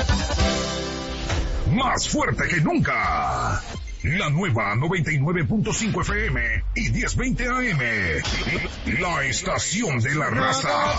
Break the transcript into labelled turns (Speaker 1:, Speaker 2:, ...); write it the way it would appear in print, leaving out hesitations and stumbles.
Speaker 1: Más fuerte que nunca. La nueva 99.5 FM y 1020 AM. La estación de la raza.